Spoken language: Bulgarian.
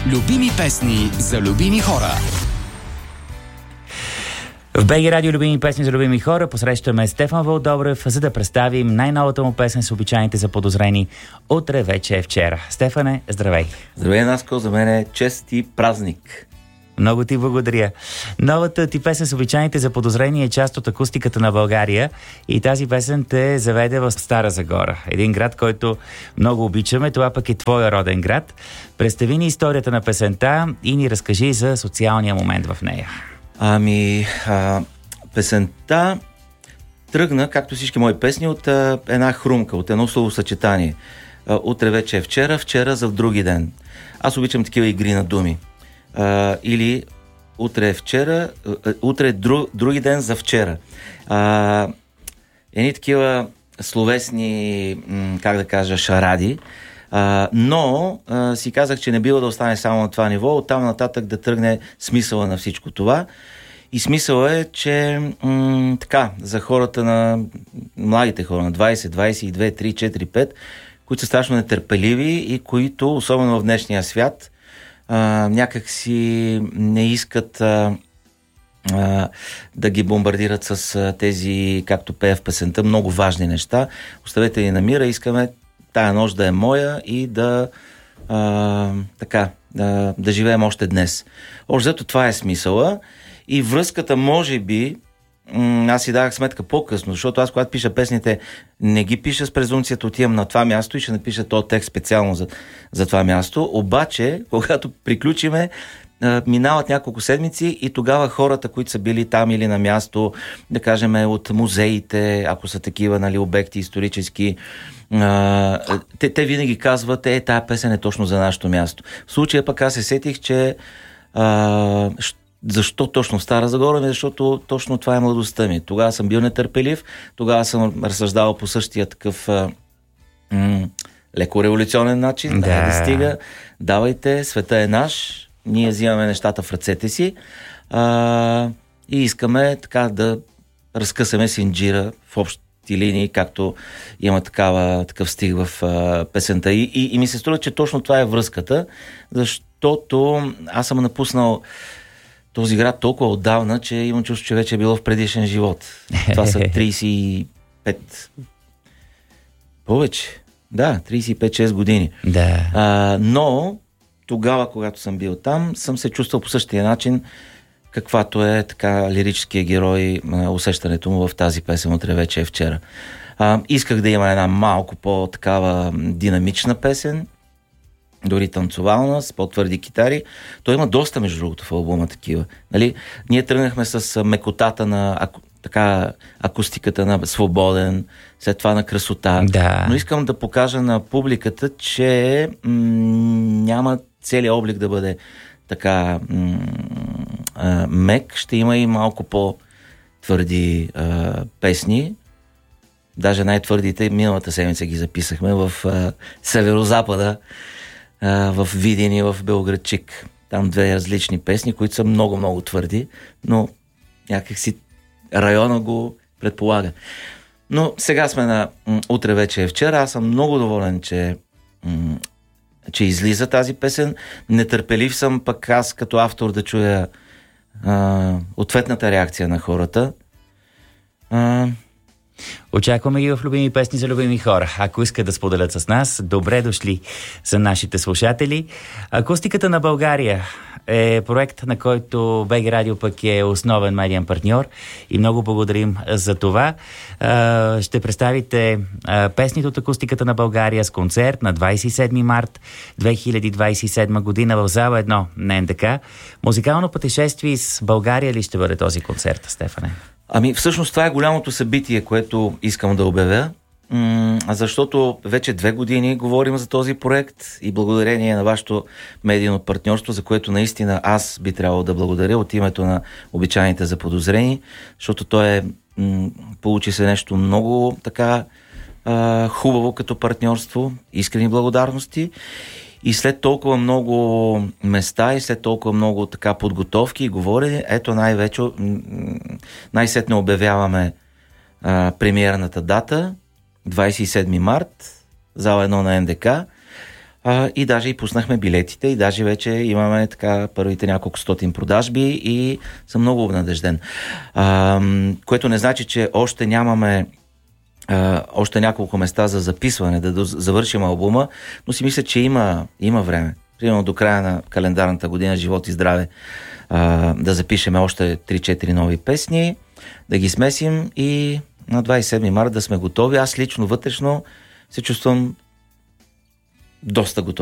Любими песни за любими хора. В БГ Радио любими песни за любими хора посрещаме Стефан Вълдобрев, за да представим най-новата му песен с обичайните заподозрени "Утре вече е вчера". Стефане, здравей! Здравей, Наско, за мен е чест и празник. Много ти благодаря. Новата ти песен с обичайните заподозрени е част от акустиката на България и тази песен те заведе в Стара Загора. Един град, който много обичаме, това пък е твоя роден град. Представи ни историята на песента и ни разкажи за социалния момент в нея. Песента тръгна, както всички мои песни, от една хрумка, от едно словосъчетание. Утре вече е вчера, вчера за в други ден. Аз обичам такива игри на думи. Или утре е вчера, утре е други ден за вчера. Едни такива словесни, как да кажа, шаради. Но си казах, че не бива да остане само на това ниво, оттам нататък да тръгне смисъла на всичко това. И смисъла е, че така, за хората на младите хора, на 20, 22, 3, 4, 5, които са страшно нетърпеливи и които, особено в днешния свят, някак си не искат да ги бомбардират с тези, както пее в песента, много важни неща. Оставете ни на мира, искаме тая нощ да е моя и да живеем още днес. Още зато това е смисъла и връзката може би, аз си давах сметка по-късно, защото аз когато пиша песните не ги пиша с презумцията, отивам на това място и ще напиша този текст специално за това място, обаче когато приключиме, минават няколко седмици и тогава хората, които са били там или на място, да кажем от музеите, ако са такива, нали, обекти исторически, те винаги казват, тая песен е точно за нашето място. В случая пък аз се сетих, че защо точно Стара Загора? Защото точно това е младостта ми. Тогава съм бил нетърпелив, тогава съм разсъждавал по същия такъв леко революционен начин. Да стига, давайте, света е наш, ние взимаме нещата в ръцете си и искаме така да разкъсаме синджира в общи линии, както има такъв стих в песента. И ми се струва, че точно това е връзката, защото аз съм напуснал този град толкова отдавна, че имам чувство, че вече е било в предишен живот. Това са 35... повече. Да, 35-6 години. Да. Но тогава, когато съм бил там, съм се чувствал по същия начин, каквато е така лирическия герой, усещането му в тази песен "Утре вече е вчера". Исках да има една малко по-такава динамична песен, дори танцовална, с по-твърди китари. Той има доста, между другото, в албума такива. Нали? Ние тръгнахме с мекотата на акустиката на "Свободен", след това на "Красота". Да. Но искам да покажа на публиката, че няма целият облик да бъде така мек. Ще има и малко по-твърди песни. Даже най-твърдите миналата седмица ги записахме в Северозапада, в Видин и в Белоградчик. Там две различни песни, които са много-много твърди, но някакси района го предполага. Но сега сме на "Утре вече е вчера". Аз съм много доволен, че излиза тази песен. Нетърпелив съм пък аз като автор да чуя ответната реакция на хората. Очакваме ги в любими песни за любими хора. Ако искат да споделят с нас, добре дошли за нашите слушатели. Акустиката на България е проект, на който БГ Радио пък е основен медиен партньор и много благодарим за това. Ще представите песните от акустиката на България с концерт на 27 март 2027 година в зала 1 на НДК. Музикално пътешествие с България ли ще бъде този концерт, Стефане? Всъщност това е голямото събитие, което искам да обявя, защото вече 2 години говорим за този проект и благодарение на вашето медийно партньорство, за което наистина аз би трябвало да благодаря от името на обичайните заподозрени, защото то получи се нещо много така хубаво като партньорство, искрени благодарности. И след толкова много места и след толкова много така подготовки и говорене, ето най-сетне обявяваме премиерната дата, 27 март, зала 1 на НДК. И даже и пуснахме билетите и даже вече имаме така първите няколко стотин продажби и съм много обнадежден. Което не значи, че още нямаме още няколко места за записване, да завършим албума, но си мисля, че има време. Примерно до края на календарната година, живот и здраве, да запишем още 3-4 нови песни, да ги смесим и на 27 марта да сме готови. Аз лично вътрешно се чувствам доста готов.